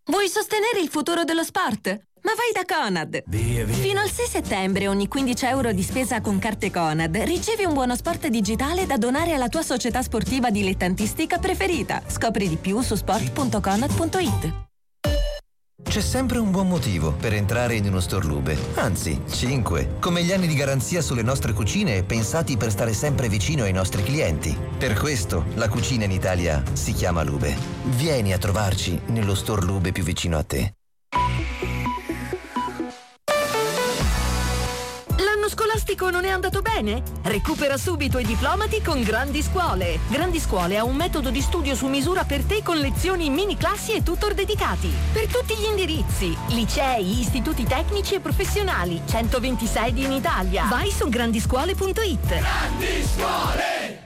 Vuoi sostenere il futuro dello sport? Ma vai da Conad! Fino al 6 settembre ogni 15 euro di spesa con carte Conad ricevi un buono sport digitale da donare alla tua società sportiva dilettantistica preferita. Scopri di più su sport.conad.it. C'è sempre un buon motivo per entrare in uno store Lube, anzi 5, come gli anni di garanzia sulle nostre cucine pensati per stare sempre vicino ai nostri clienti. Per questo la cucina in Italia si chiama Lube. Vieni a trovarci nello store Lube più vicino a te. L'anno scolastico non è andato bene? Recupera subito i diplomati con Grandi Scuole. Grandi Scuole ha un metodo di studio su misura per te con lezioni, mini classi e tutor dedicati. Per tutti gli indirizzi, licei, istituti tecnici e professionali, 126 in Italia. Vai su grandiscuole.it. Grandi Scuole!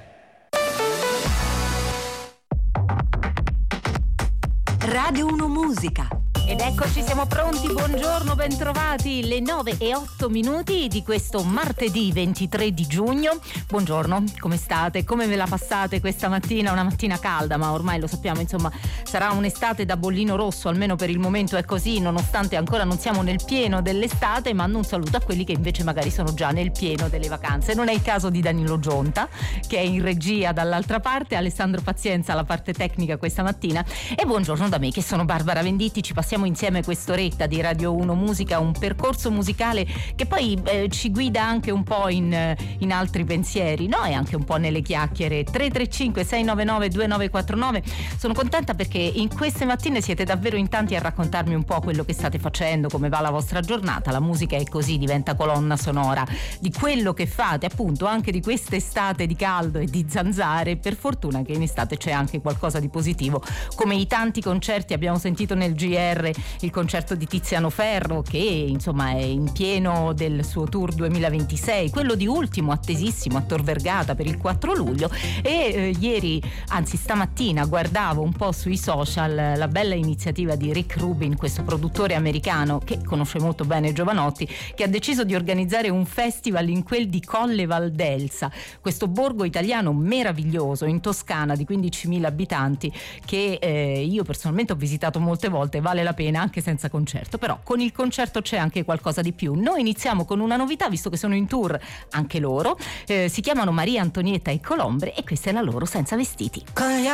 Radio 1 Musica. Ed eccoci, siamo pronti, buongiorno, bentrovati, le 9:08 di questo martedì 23 di giugno. Buongiorno, come state? Come ve la passate questa mattina? Una mattina calda, ma ormai lo sappiamo, insomma, sarà un'estate da bollino rosso, almeno per il momento è così, nonostante ancora non siamo nel pieno dell'estate. Mando un saluto a quelli che invece magari sono già nel pieno delle vacanze. Non è il caso di Danilo Gionta, che è in regia dall'altra parte, Alessandro Pazienza alla parte tecnica questa mattina, e buongiorno da me che sono Barbara Venditti. Ci passiamo insieme quest'oretta di Radio 1 Musica, un percorso musicale che poi ci guida anche un po' in altri pensieri, no? E anche un po' nelle chiacchiere. 335 699 2949. Sono contenta perché in queste mattine siete davvero in tanti a raccontarmi un po' quello che state facendo, come va la vostra giornata. La musica è così, diventa colonna sonora di quello che fate, appunto, anche di quest'estate di caldo e di zanzare. Per fortuna che in estate c'è anche qualcosa di positivo, come i tanti concerti. Abbiamo sentito nel GR il concerto di Tiziano Ferro, che insomma è in pieno del suo tour 2026, quello di ultimo attesissimo a Tor Vergata per il 4 luglio. E ieri, anzi stamattina, guardavo un po' sui social la bella iniziativa di Rick Rubin, questo produttore americano che conosce molto bene Giovanotti, che ha deciso di organizzare un festival in quel di Colle Valdelsa, questo borgo italiano meraviglioso in Toscana di 15.000 abitanti, che io personalmente ho visitato molte volte. Vale la pena anche senza concerto, però con il concerto c'è anche qualcosa di più. Noi iniziamo con una novità, visto che sono in tour anche loro. Si chiamano Maria Antonietta e Colombre e questa è la loro Senza Vestiti.